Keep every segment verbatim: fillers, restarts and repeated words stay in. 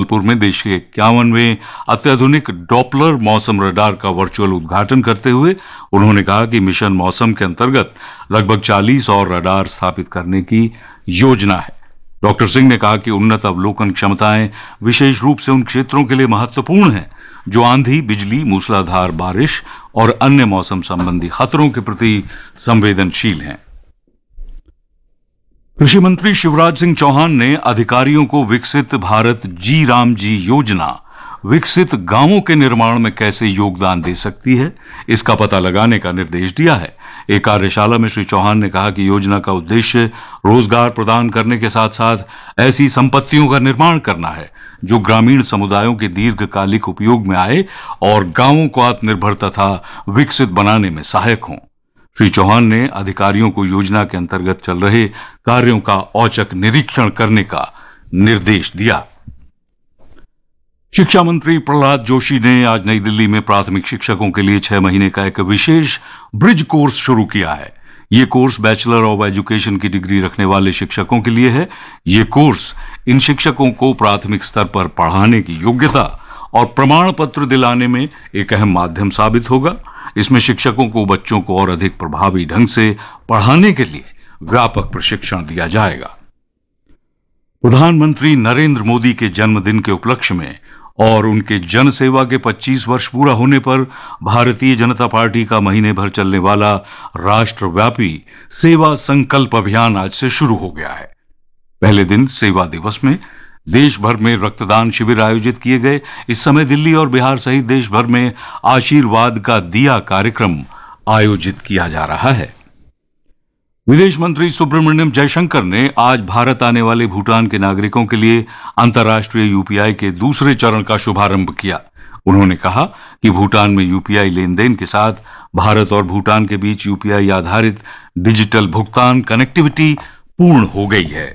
जबलपुर में देश के इक्यावनवें अत्याधुनिक डॉपलर मौसम रडार का वर्चुअल उद्घाटन करते हुए उन्होंने कहा कि मिशन मौसम के अंतर्गत लगभग चालीस और रडार स्थापित करने की योजना है। डॉक्टर सिंह ने कहा कि उन्नत अवलोकन क्षमताएं विशेष रूप से उन क्षेत्रों के लिए महत्वपूर्ण हैं जो आंधी, बिजली, मूसलाधार बारिश और अन्य मौसम संबंधी खतरों के प्रति संवेदनशील हैं। कृषि मंत्री शिवराज सिंह चौहान ने अधिकारियों को विकसित भारत जी राम जी योजना विकसित गांवों के निर्माण में कैसे योगदान दे सकती है, इसका पता लगाने का निर्देश दिया है। एक कार्यशाला में श्री चौहान ने कहा कि योजना का उद्देश्य रोजगार प्रदान करने के साथ साथ ऐसी संपत्तियों का निर्माण करना है जो ग्रामीण समुदायों के दीर्घकालिक उपयोग में आए और गांवों को आत्मनिर्भर तथा विकसित बनाने में सहायक हों। श्री चौहान ने अधिकारियों को योजना के अंतर्गत चल रहे कार्यों का औचक निरीक्षण करने का निर्देश दिया। शिक्षा मंत्री प्रहलाद जोशी ने आज नई दिल्ली में प्राथमिक शिक्षकों के लिए छह महीने का एक विशेष ब्रिज कोर्स शुरू किया है। ये कोर्स बैचलर ऑफ एजुकेशन की डिग्री रखने वाले शिक्षकों के लिए है। ये कोर्स इन शिक्षकों को प्राथमिक स्तर पर पढ़ाने की योग्यता और प्रमाण पत्र दिलाने में एक अहम माध्यम साबित होगा। इसमें शिक्षकों को बच्चों को और अधिक प्रभावी ढंग से पढ़ाने के लिए व्यापक प्रशिक्षण दिया जाएगा। प्रधानमंत्री नरेंद्र मोदी के जन्मदिन के उपलक्ष्य में और उनके जन सेवा के पच्चीस वर्ष पूरा होने पर भारतीय जनता पार्टी का महीने भर चलने वाला राष्ट्रव्यापी सेवा संकल्प अभियान आज से शुरू हो गया है। पहले दिन सेवा दिवस में देश भर में रक्तदान शिविर आयोजित किए गए। इस समय दिल्ली और बिहार सहित देश भर में आशीर्वाद का दिया कार्यक्रम आयोजित किया जा रहा है। विदेश मंत्री सुब्रमण्यम जयशंकर ने आज भारत आने वाले भूटान के नागरिकों के लिए अंतर्राष्ट्रीय यूपीआई के दूसरे चरण का शुभारंभ किया। उन्होंने कहा कि भूटान में यूपीआई लेन देन के साथ भारत और भूटान के बीच यूपीआई आधारित डिजिटल भुगतान कनेक्टिविटी पूर्ण हो गई है।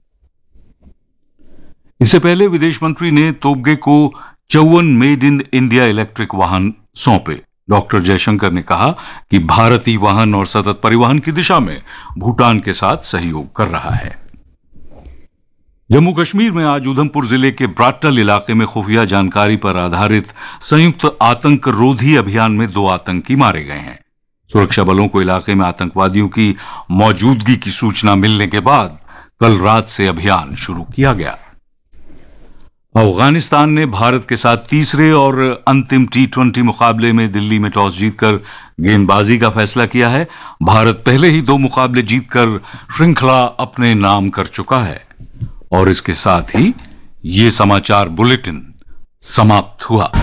इससे पहले विदेश मंत्री ने तोब्गे को चौवन मेड इन इंडिया इलेक्ट्रिक वाहन सौंपे। डॉक्टर जयशंकर ने कहा कि भारतीय वाहन और सतत परिवहन की दिशा में भूटान के साथ सहयोग कर रहा है। जम्मू कश्मीर में आज उधमपुर जिले के ब्राटल इलाके में खुफिया जानकारी पर आधारित संयुक्त आतंक रोधी अभियान में दो आतंकी मारे गए हैं। सुरक्षा बलों को इलाके में आतंकवादियों की मौजूदगी की सूचना मिलने के बाद कल रात से अभियान शुरू किया गया। अफगानिस्तान ने भारत के साथ तीसरे और अंतिम टी ट्वेंटी मुकाबले में दिल्ली में टॉस जीतकर गेंदबाजी का फैसला किया है। भारत पहले ही दो मुकाबले जीतकर श्रृंखला अपने नाम कर चुका है। और इसके साथ ही ये समाचार बुलेटिन समाप्त हुआ।